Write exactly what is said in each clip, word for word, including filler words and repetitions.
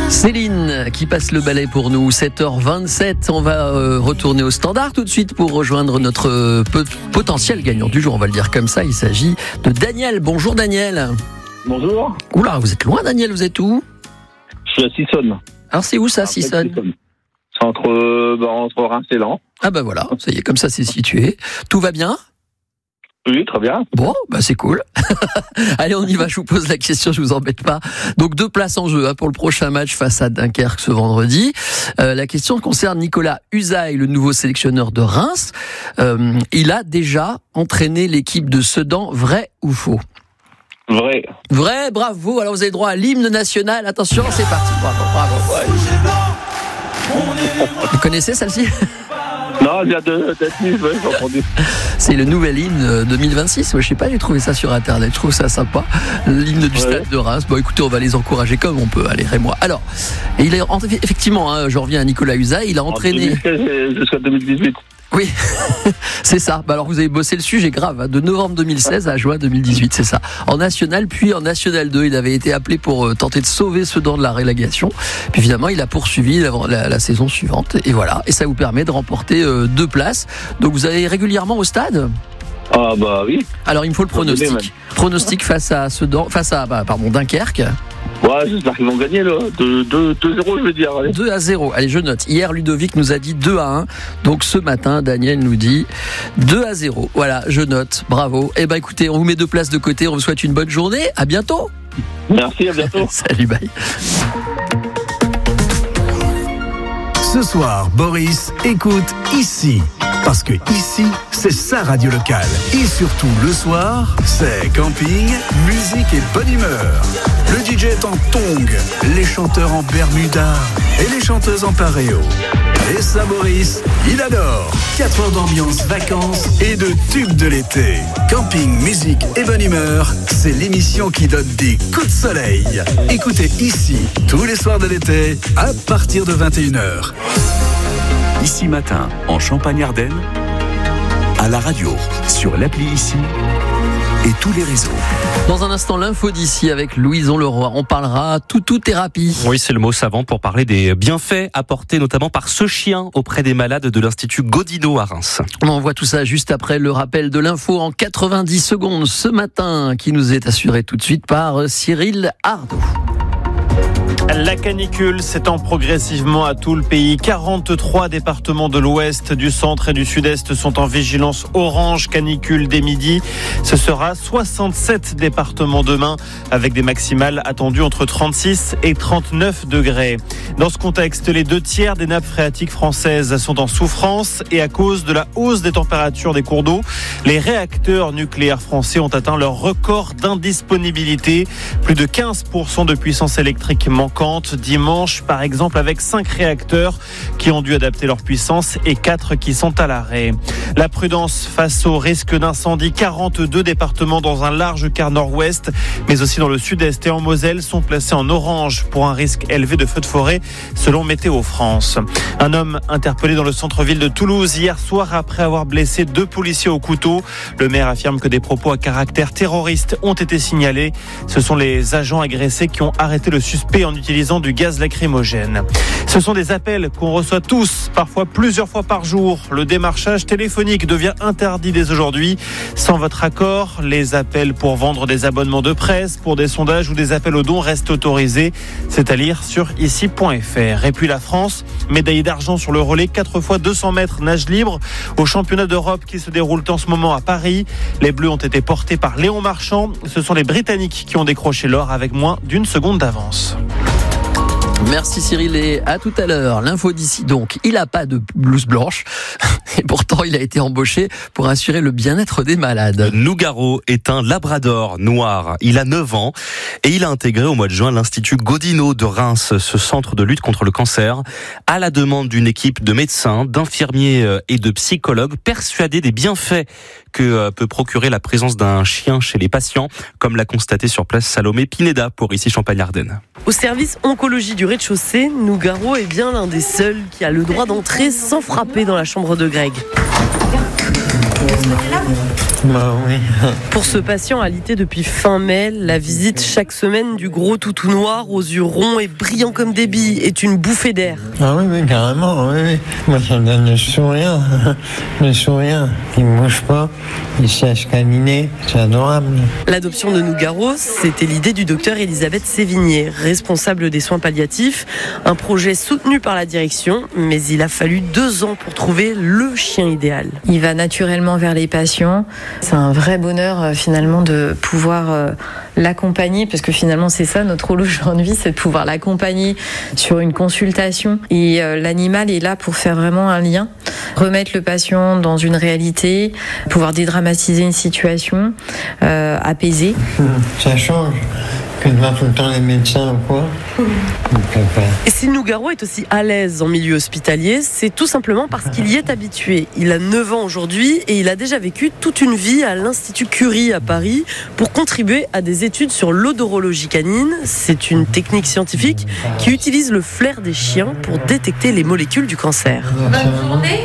Céline qui passe le balai pour nous, sept heures vingt-sept. On va euh, retourner au standard tout de suite pour rejoindre notre euh, potentiel gagnant du jour. On va le dire comme ça, il s'agit de Daniel. Bonjour Daniel. Bonjour. Oula, vous êtes loin Daniel, vous êtes où? Je suis à Sissonne. Alors c'est où ça, Sissonne? C'est entre, bah, entre Reims et Lens. Ah bah voilà, ça y est, comme ça c'est situé. Tout va bien? Oui, très bien. Bon, bah c'est cool. Allez, on y va, je vous pose la question, je vous embête pas. Donc deux places en jeu hein, pour le prochain match face à Dunkerque ce vendredi. Euh, la question concerne Nicolas Usaï, le nouveau sélectionneur de Reims. Euh, il a déjà entraîné l'équipe de Sedan, vrai ou faux? Vrai. Vrai, bravo. Alors vous avez droit à l'hymne national. Attention, c'est parti. Bravo, bravo. Ouais. Vous connaissez celle-ci? Non, il y a deux d'être ouais, j'ai entendu. C'est le nouvel hymne deux mille vingt-six. Je sais pas, j'ai trouvé ça sur Internet. Je trouve ça sympa. L'hymne du ouais. Stade de Reims. Bon, écoutez, on va les encourager comme on peut. Allez, et moi. Alors, et il est effectivement, hein, je reviens à Nicolas Usaï. Il a entraîné. Jusqu'à deux mille dix-huit. Oui, c'est ça. Bah alors vous avez bossé le sujet grave, hein, de novembre deux mille seize à juin deux mille dix-huit, c'est ça. En National, puis en National deux, il avait été appelé pour euh, tenter de sauver Sedan de la relégation. Puis finalement, il a poursuivi la, la, la saison suivante. Et voilà, et ça vous permet de remporter euh, deux places. Donc vous allez régulièrement au stade ? Ah bah oui. Alors il me faut le pronostic. Pronostic face à Sedan, face à bah, pardon Dunkerque. Ouais, j'espère qu'ils vont gagner là. deux zéro, je veux dire. Allez. deux à zéro. Allez, je note. Hier, Ludovic nous a dit deux à un. Donc ce matin, Daniel nous dit deux à zéro. Voilà, je note. Bravo. Eh ben écoutez, on vous met deux places de côté. On vous souhaite une bonne journée. À bientôt. Merci, à bientôt. Salut, bye. Ce soir, Boris écoute ici. Parce que ici, c'est sa radio locale. Et surtout, le soir, c'est camping, musique et bonne humeur. Le D J est en tongs, les chanteurs en bermuda et les chanteuses en paréo. Et ça, Boris, il adore. quatre heures d'ambiance, vacances et de tubes de l'été. Camping, musique et bonne humeur, c'est l'émission qui donne des coups de soleil. Écoutez ici, tous les soirs de l'été, à partir de vingt et une heures. Ici matin, en Champagne-Ardenne, à la radio, sur l'appli Ici et tous les réseaux. Dans un instant, l'info d'ici avec Louison Leroy. On parlera toutou-thérapie. Oui, c'est le mot savant pour parler des bienfaits apportés notamment par ce chien auprès des malades de l'Institut Godino à Reims. On voit tout ça juste après le rappel de l'info en quatre-vingt-dix secondes ce matin qui nous est assuré tout de suite par Cyril Ardo. La canicule s'étend progressivement à tout le pays. quarante-trois départements de l'ouest, du centre et du sud-est sont en vigilance orange canicule dès midi. Ce sera soixante-sept départements demain avec des maximales attendues entre trente-six et trente-neuf degrés. Dans ce contexte, les deux tiers des nappes phréatiques françaises sont en souffrance et à cause de la hausse des températures des cours d'eau, les réacteurs nucléaires français ont atteint leur record d'indisponibilité. Plus de quinze pour cent de puissance électrique manquante. Dimanche, par exemple, avec cinq réacteurs qui ont dû adapter leur puissance et quatre qui sont à l'arrêt. La prudence face au risque d'incendie. quarante-deux départements dans un large quart nord-ouest, mais aussi dans le sud-est et en Moselle sont placés en orange pour un risque élevé de feux de forêt, selon Météo France. Un homme interpellé dans le centre-ville de Toulouse hier soir après avoir blessé deux policiers au couteau. Le maire affirme que des propos à caractère terroriste ont été signalés. Ce sont les agents agressés qui ont arrêté le suspect en utilisant du gaz lacrymogène. Ce sont des appels qu'on reçoit tous, parfois plusieurs fois par jour. Le démarchage téléphonique devient interdit dès aujourd'hui. Sans votre accord, les appels pour vendre des abonnements de presse, pour des sondages ou des appels aux dons restent autorisés. C'est à lire sur ici point f r. Et puis la France, médaillée d'argent sur le relais, quatre fois deux cents mètres nage libre au championnat d'Europe qui se déroule en ce moment à Paris. Les Bleus ont été portés par Léon Marchand. Ce sont les Britanniques qui ont décroché l'or avec moins d'une seconde d'avance. Merci Cyril et à tout à l'heure. L'info d'ici donc, il n'a pas de blouse blanche et pourtant il a été embauché pour assurer le bien-être des malades. Nougaro est un labrador noir. Il a neuf ans et il a intégré au mois de juin l'Institut Godino de Reims, ce centre de lutte contre le cancer, à la demande d'une équipe de médecins, d'infirmiers et de psychologues persuadés des bienfaits que peut procurer la présence d'un chien chez les patients, comme l'a constaté sur place Salomé Pineda pour ici Champagne-Ardenne. Au service oncologie du rez-de-chaussée, Nougaro est bien l'un des seuls qui a le droit d'entrer sans frapper dans la chambre de Greg. Bah oui. Pour ce patient alité depuis fin mai, la visite chaque semaine du gros toutou noir aux yeux ronds et brillants comme des billes est une bouffée d'air. Ah oui, oui, carrément, oui, oui. Moi, ça me donne le sourire. Le sourire, il ne bouge pas, il sèche câliner, c'est adorable. L'adoption de Nougaro, c'était l'idée du docteur Elisabeth Sévigné, responsable des soins palliatifs. Un projet soutenu par la direction, mais il a fallu deux ans pour trouver le chien idéal. Il va naturellement vers les patients. C'est un vrai bonheur euh, finalement de pouvoir euh, l'accompagner, parce que finalement c'est ça notre rôle aujourd'hui, c'est de pouvoir l'accompagner sur une consultation. Et euh, l'animal est là pour faire vraiment un lien, remettre le patient dans une réalité, pouvoir dédramatiser une situation, euh, apaiser. Ça change que de voir tout le temps les médecins ou quoi. Et si Nougaro est aussi à l'aise en milieu hospitalier, c'est tout simplement parce qu'il y est habitué. Il a neuf ans aujourd'hui et il a déjà vécu toute une vie à l'Institut Curie à Paris pour contribuer à des études sur l'odorologie canine. C'est une technique scientifique qui utilise le flair des chiens pour détecter les molécules du cancer. Bonne journée.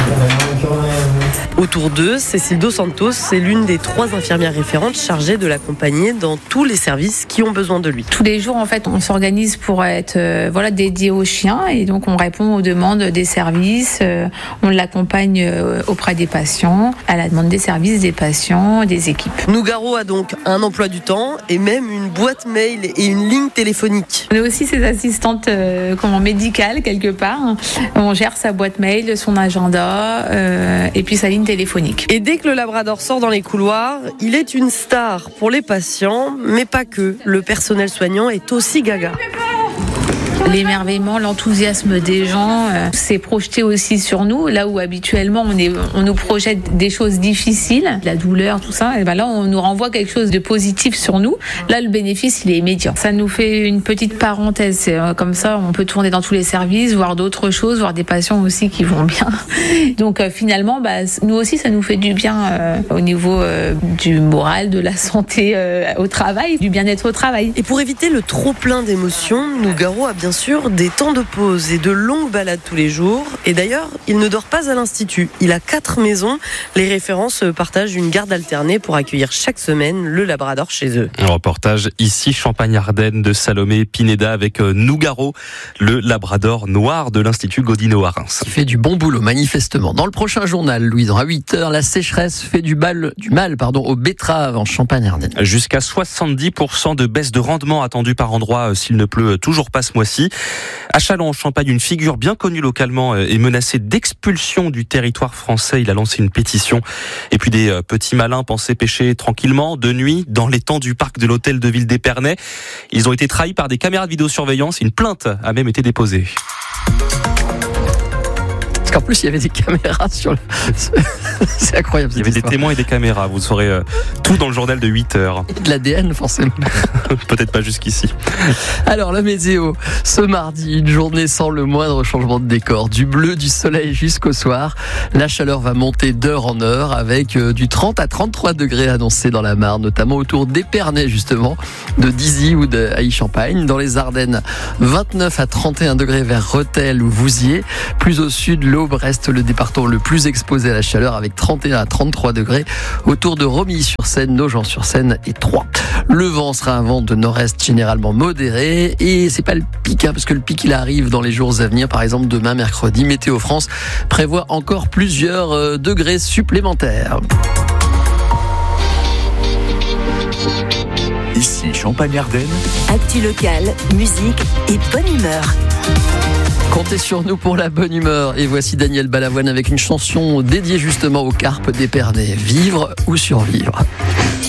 Autour d'eux, Cécile Dos Santos, c'est l'une des trois infirmières référentes chargées de l'accompagner dans tous les services qui ont besoin de lui. Tous les jours, en fait, on s'organise pour être euh, voilà, dédié aux chiens et donc on répond aux demandes des services, euh, on l'accompagne euh, auprès des patients, à la demande des services, des patients, des équipes. Nougaro a donc un emploi du temps et même une boîte mail et une ligne téléphonique. On est aussi ses assistantes euh, comment, médicales quelque part. On gère sa boîte mail, son agenda euh, et puis sa ligne téléphonique. Et dès que le labrador sort dans les couloirs, il est une star pour les patients, mais pas que. Le personnel soignant est aussi gaga. L'émerveillement, l'enthousiasme des gens euh, s'est projeté aussi sur nous. Là où habituellement on, est, on nous projette des choses difficiles, la douleur, tout ça, et ben là on nous renvoie quelque chose de positif sur nous. Là le bénéfice il est immédiat. Ça nous fait une petite parenthèse. C'est, euh, comme ça on peut tourner dans tous les services, voir d'autres choses, voir des patients aussi qui vont bien. Donc euh, finalement, bah, nous aussi ça nous fait du bien euh, au niveau euh, du moral, de la santé euh, au travail, du bien-être au travail. Et pour éviter le trop plein d'émotions, Nougaro a bien sûr des temps de pause et de longues balades tous les jours. Et d'ailleurs, il ne dort pas à l'Institut. Il a quatre maisons. Les références partagent une garde alternée pour accueillir chaque semaine le labrador chez eux. Un reportage ici, Champagne-Ardenne, de Salomé Pineda avec Nougaro, le labrador noir de l'Institut Godino à Reims. Il fait du bon boulot, manifestement. Dans le prochain journal, Louis, à huit heures, la sécheresse fait du, bal, du mal pardon, aux betteraves en Champagne-Ardenne. Jusqu'à soixante-dix pour cent de baisse de rendement attendue par endroit s'il ne pleut toujours pas ce mois-ci. À Châlons en Champagne, une figure bien connue localement est menacée d'expulsion du territoire français. Il a lancé une pétition. Et puis des petits malins pensaient pêcher tranquillement de nuit dans l'étang du parc de l'hôtel de ville d'Épernay. Ils ont été trahis par des caméras de vidéosurveillance. Une plainte a même été déposée. En plus, il y avait des caméras sur le... C'est incroyable. Il y avait histoire. des témoins et des caméras. Vous saurez euh, tout dans le journal de huit heures. Et de l'A D N, forcément. Peut-être pas jusqu'ici. Alors, la météo. Ce mardi, une journée sans le moindre changement de décor. Du bleu, du soleil jusqu'au soir. La chaleur va monter d'heure en heure avec euh, du trente à trente-trois degrés annoncés dans la Marne, notamment autour d'Épernay, justement, de Dizy ou de Haï-Champagne. Dans les Ardennes, vingt-neuf à trente et un degrés vers Rethel ou Vouziers. Plus au sud, l'Aube reste le département le plus exposé à la chaleur avec trente et un à trente-trois degrés autour de Romilly-sur-Seine, Nogent-sur-Seine et Troyes. Le vent sera un vent de nord-est généralement modéré et c'est pas le pic, hein, parce que le pic il arrive dans les jours à venir. Par exemple, demain, mercredi, Météo France prévoit encore plusieurs euh, degrés supplémentaires. Ici, Champagne-Ardenne. Actu locale, musique et bonne humeur. Comptez sur nous pour la bonne humeur. Et voici Daniel Balavoine avec une chanson dédiée justement aux carpes d'Épernay. Vivre ou survivre.